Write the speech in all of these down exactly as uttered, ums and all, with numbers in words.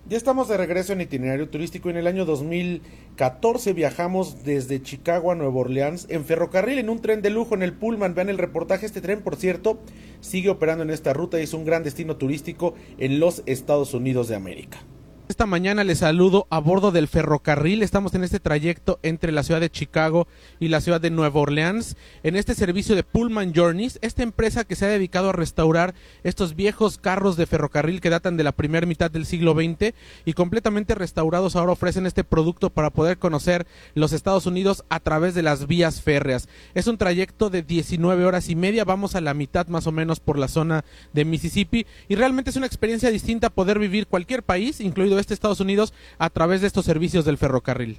Ya estamos de regreso en Itinerario Turístico. En el año dos mil catorce viajamos desde Chicago a Nueva Orleans en ferrocarril, en un tren de lujo, en el Pullman. Vean el reportaje. Este tren, por cierto, sigue operando en esta ruta y es un gran destino turístico en los Estados Unidos de América. Esta mañana les saludo a bordo del ferrocarril. Estamos en este trayecto entre la ciudad de Chicago y la ciudad de Nueva Orleans, en este servicio de Pullman Journeys, esta empresa que se ha dedicado a restaurar estos viejos carros de ferrocarril que datan de la primera mitad del siglo veinte y completamente restaurados ahora ofrecen este producto para poder conocer los Estados Unidos a través de las vías férreas. Es un trayecto de diecinueve horas y media, vamos a la mitad más o menos por la zona de Mississippi y realmente es una experiencia distinta poder vivir cualquier país, incluido este Estados Unidos, a través de estos servicios del ferrocarril.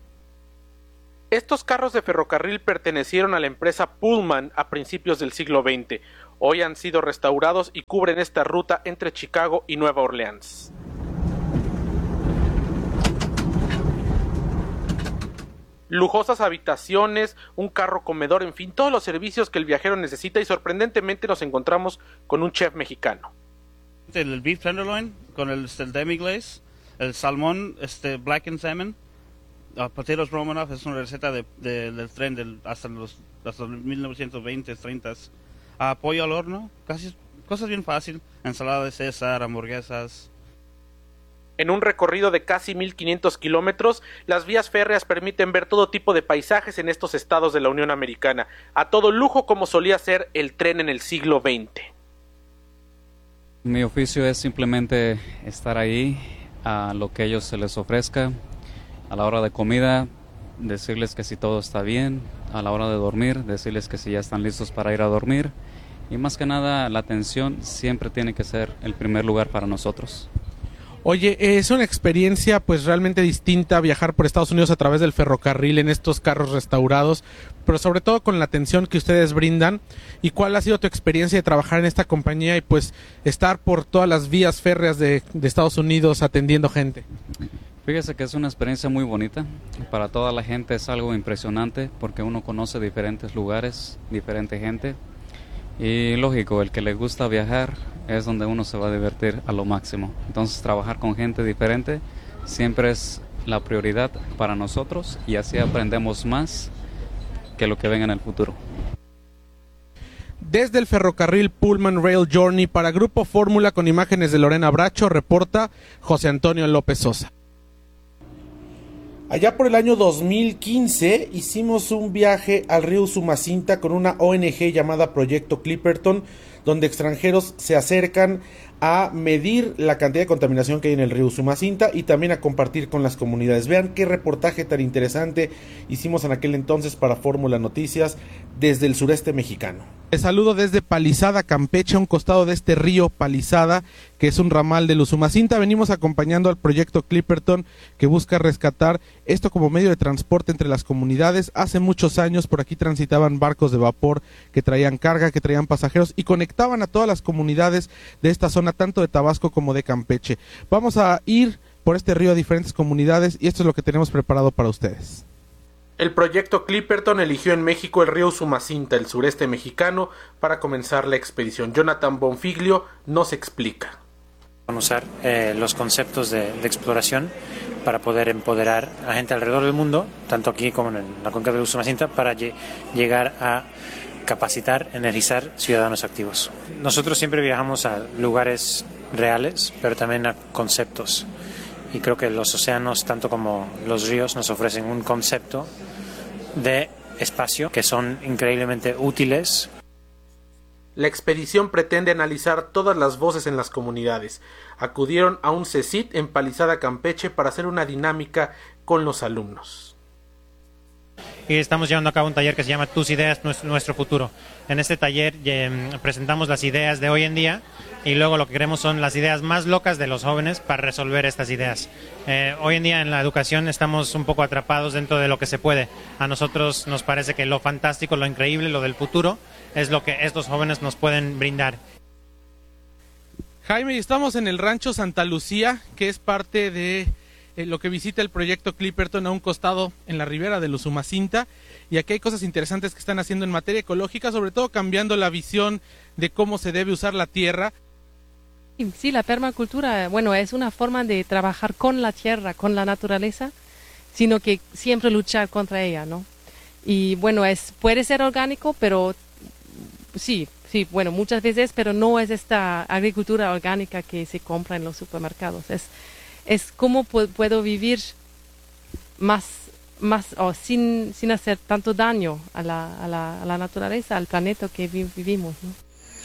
Estos carros de ferrocarril pertenecieron a la empresa Pullman a principios del siglo veinte. Hoy han sido restaurados y cubren esta ruta entre Chicago y Nueva Orleans. Lujosas habitaciones, un carro comedor, en fin, todos los servicios que el viajero necesita, y sorprendentemente nos encontramos con un chef mexicano. El beef tenderloin con el, el demi-glace, el salmón este black and salmon, uh, potatoes Romanoff, es una receta de, de, del tren del, hasta los hasta mil novecientos veinte, treinta. Uh, pollo al horno, casi cosas bien fácil, ensalada de César, hamburguesas. En un recorrido de casi mil quinientos kilómetros, las vías férreas permiten ver todo tipo de paisajes en estos estados de la Unión Americana, a todo lujo como solía ser el tren en el siglo veinte. Mi oficio es simplemente estar ahí a lo que a ellos se les ofrezca, a la hora de comida, decirles que si todo está bien, a la hora de dormir, decirles que si ya están listos para ir a dormir, y más que nada la atención siempre tiene que ser el primer lugar para nosotros. Oye, es una experiencia pues realmente distinta viajar por Estados Unidos a través del ferrocarril en estos carros restaurados, pero sobre todo con la atención que ustedes brindan. ¿Y cuál ha sido tu experiencia de trabajar en esta compañía y pues estar por todas las vías férreas de, de Estados Unidos atendiendo gente? Fíjese que es una experiencia muy bonita, para toda la gente es algo impresionante porque uno conoce diferentes lugares, diferente gente. Y lógico, el que le gusta viajar es donde uno se va a divertir a lo máximo. Entonces trabajar con gente diferente siempre es la prioridad para nosotros y así aprendemos más que lo que venga en el futuro. Desde el ferrocarril Pullman Rail Journey para Grupo Fórmula con imágenes de Lorena Bracho, reporta José Antonio López Sosa. Allá por el año dos mil quince hicimos un viaje al río Usumacinta con una O N G llamada Proyecto Clipperton, donde extranjeros se acercan a medir la cantidad de contaminación que hay en el río Usumacinta y también a compartir con las comunidades. Vean qué reportaje tan interesante hicimos en aquel entonces para Fórmula Noticias desde el sureste mexicano. Les saludo desde Palizada, Campeche, a un costado de este río Palizada, que es un ramal del Usumacinta. Venimos acompañando al proyecto Clipperton, que busca rescatar esto como medio de transporte entre las comunidades. Hace muchos años por aquí transitaban barcos de vapor que traían carga, que traían pasajeros y conectaban a todas las comunidades de esta zona, tanto de Tabasco como de Campeche. Vamos a ir por este río a diferentes comunidades y esto es lo que tenemos preparado para ustedes. El proyecto Clipperton eligió en México el río Usumacinta, el sureste mexicano, para comenzar la expedición. Jonathan Bonfiglio nos explica. Vamos a usar eh, los conceptos de, de exploración para poder empoderar a gente alrededor del mundo, tanto aquí como en la cuenca del Usumacinta, para lle- llegar a capacitar, energizar ciudadanos activos. Nosotros siempre viajamos a lugares reales, pero también a conceptos. Y creo que los océanos, tanto como los ríos, nos ofrecen un concepto de espacio que son increíblemente útiles. La expedición pretende analizar todas las voces en las comunidades. Acudieron a un CECIT en Palizada, Campeche, para hacer una dinámica con los alumnos. Y estamos llevando a cabo un taller que se llama Tus ideas, nuestro futuro. En este taller eh, presentamos las ideas de hoy en día y luego lo que queremos son las ideas más locas de los jóvenes para resolver estas ideas. Eh, hoy en día en la educación estamos un poco atrapados dentro de lo que se puede. A nosotros nos parece que lo fantástico, lo increíble, lo del futuro es lo que estos jóvenes nos pueden brindar. Jaime, estamos en el rancho Santa Lucía, que es parte de Eh, lo que visita el proyecto Clipperton, a un costado en la ribera del Usumacinta, y aquí hay cosas interesantes que están haciendo en materia ecológica, sobre todo cambiando la visión de cómo se debe usar la tierra. Sí, la permacultura, bueno, es una forma de trabajar con la tierra, con la naturaleza, sino que siempre luchar contra ella, ¿no? Y bueno, es puede ser orgánico, pero sí, sí, bueno, muchas veces, pero no es esta agricultura orgánica que se compra en los supermercados. Es, es cómo pu- puedo vivir más, más o sin, sin hacer tanto daño a la, a la, a la naturaleza, al planeta que vi- vivimos, ¿no?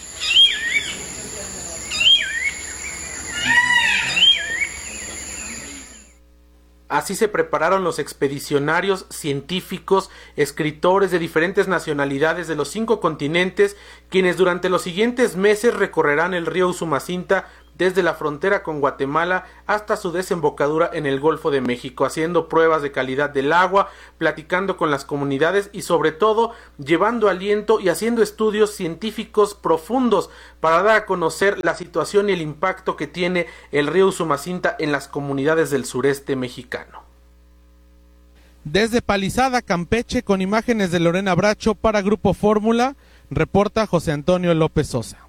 Así se prepararon los expedicionarios, científicos, escritores de diferentes nacionalidades de los cinco continentes, quienes durante los siguientes meses recorrerán el río Usumacinta desde la frontera con Guatemala hasta su desembocadura en el Golfo de México, haciendo pruebas de calidad del agua, platicando con las comunidades y sobre todo llevando aliento y haciendo estudios científicos profundos para dar a conocer la situación y el impacto que tiene el río Usumacinta en las comunidades del sureste mexicano. Desde Palizada, Campeche, con imágenes de Lorena Bracho para Grupo Fórmula, reporta José Antonio López Sosa.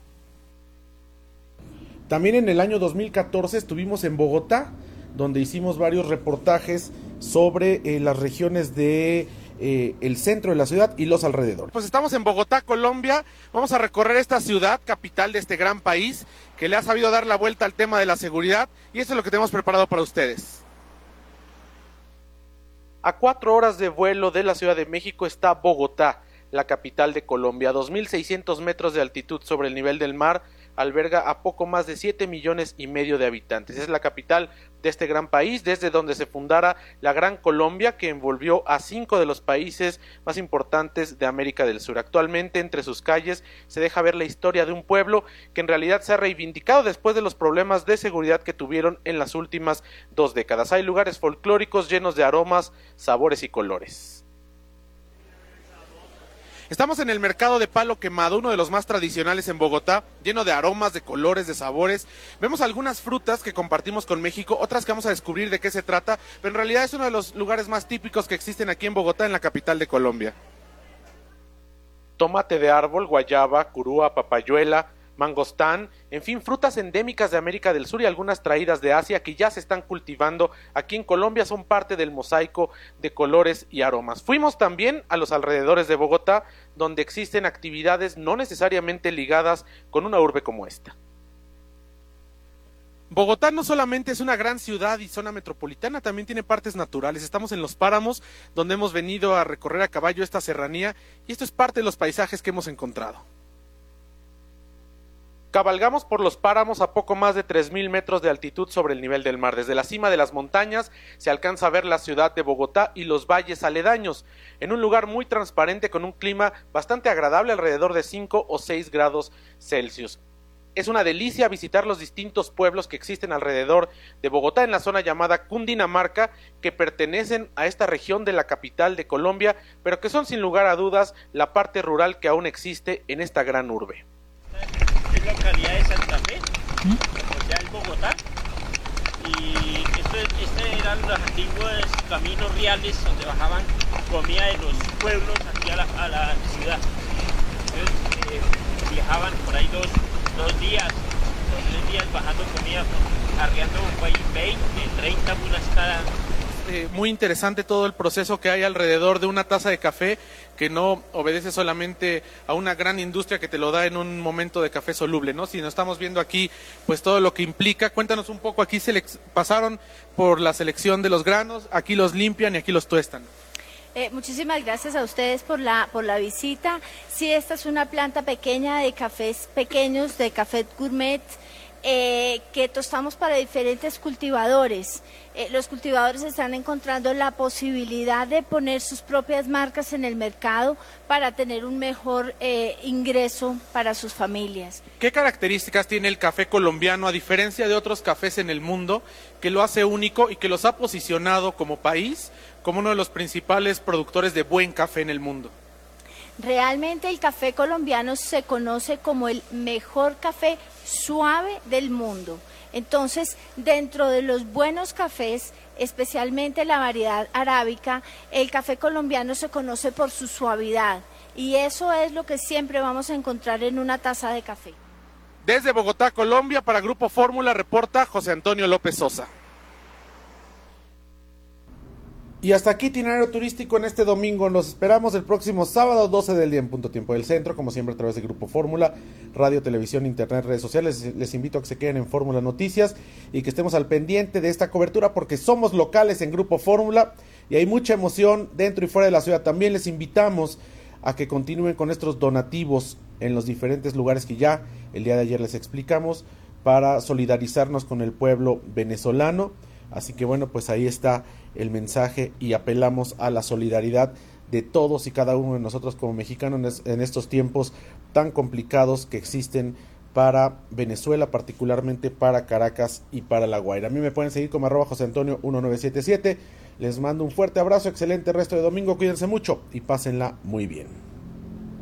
También en el año dos mil catorce estuvimos en Bogotá, donde hicimos varios reportajes sobre eh, las regiones de eh, el centro de la ciudad y los alrededores. Pues estamos en Bogotá, Colombia. Vamos a recorrer esta ciudad, capital de este gran país, que le ha sabido dar la vuelta al tema de la seguridad, y eso es lo que tenemos preparado para ustedes. A cuatro horas de vuelo de la Ciudad de México está Bogotá, la capital de Colombia. dos mil seiscientos metros de altitud sobre el nivel del mar, alberga a poco más de siete millones y medio de habitantes. Es la capital de este gran país, desde donde se fundara la Gran Colombia, que envolvió a cinco de los países más importantes de América del Sur. Actualmente, entre sus calles se deja ver la historia de un pueblo que en realidad se ha reivindicado después de los problemas de seguridad que tuvieron en las últimas dos décadas. Hay lugares folclóricos llenos de aromas, sabores y colores. Estamos en el mercado de Palo Quemado, uno de los más tradicionales en Bogotá, lleno de aromas, de colores, de sabores. Vemos algunas frutas que compartimos con México, otras que vamos a descubrir de qué se trata, pero en realidad es uno de los lugares más típicos que existen aquí en Bogotá, en la capital de Colombia. Tomate de árbol, guayaba, curúa, papayuela, mangostán, en fin, frutas endémicas de América del Sur y algunas traídas de Asia que ya se están cultivando aquí en Colombia, son parte del mosaico de colores y aromas. Fuimos también a los alrededores de Bogotá, donde existen actividades no necesariamente ligadas con una urbe como esta. Bogotá no solamente es una gran ciudad y zona metropolitana, también tiene partes naturales. Estamos en los páramos, donde hemos venido a recorrer a caballo esta serranía, y esto es parte de los paisajes que hemos encontrado. Cabalgamos por los páramos a poco más de tres mil metros de altitud sobre el nivel del mar. Desde la cima de las montañas se alcanza a ver la ciudad de Bogotá y los valles aledaños, en un lugar muy transparente con un clima bastante agradable, alrededor de cinco o seis grados Celsius. Es una delicia visitar los distintos pueblos que existen alrededor de Bogotá en la zona llamada Cundinamarca, que pertenecen a esta región de la capital de Colombia, pero que son sin lugar a dudas la parte rural que aún existe en esta gran urbe. Es la localidad de Santa Fe, ¿Mm? o sea, es Bogotá, y estos este eran los antiguos caminos reales donde bajaban comida de los pueblos aquí a la, a la ciudad. Entonces eh, viajaban por ahí dos, dos días, dos tres días bajando comida, arriando veinte, treinta mulas cada. Eh, muy interesante todo el proceso que hay alrededor de una taza de café, que no obedece solamente a una gran industria que te lo da en un momento de café soluble, ¿no? Sino estamos viendo aquí pues todo lo que implica. Cuéntanos un poco, aquí se pasaron por la selección de los granos, aquí los limpian y aquí los tuestan. Eh, muchísimas gracias a ustedes por la, por la visita. Sí, esta es una planta pequeña de cafés pequeños, de café gourmet, Eh, que tostamos para diferentes cultivadores. Eh, los cultivadores están encontrando la posibilidad de poner sus propias marcas en el mercado para tener un mejor eh, ingreso para sus familias. ¿Qué características tiene el café colombiano a diferencia de otros cafés en el mundo que lo hace único y que los ha posicionado como país como uno de los principales productores de buen café en el mundo? Realmente el café colombiano se conoce como el mejor café suave del mundo. Entonces, dentro de los buenos cafés, especialmente la variedad arábica, el café colombiano se conoce por su suavidad. Y eso es lo que siempre vamos a encontrar en una taza de café. Desde Bogotá, Colombia, para Grupo Fórmula, reporta José Antonio López Sosa. Y hasta aquí itinerario turístico en este domingo. Nos esperamos el próximo sábado, doce del día en punto tiempo del centro, como siempre a través de Grupo Fórmula, radio, televisión, internet, redes sociales. Les invito a que se queden en Fórmula Noticias y que estemos al pendiente de esta cobertura, porque somos locales en Grupo Fórmula y hay mucha emoción dentro y fuera de la ciudad. También les invitamos a que continúen con estos donativos en los diferentes lugares que ya el día de ayer les explicamos, para solidarizarnos con el pueblo venezolano. Así que bueno, pues ahí está el mensaje y apelamos a la solidaridad de todos y cada uno de nosotros como mexicanos en estos tiempos tan complicados que existen para Venezuela, particularmente para Caracas y para La Guaira. A mí me pueden seguir como arroba José Antonio uno nueve siete siete. Les mando un fuerte abrazo, excelente resto de domingo, cuídense mucho y pásenla muy bien.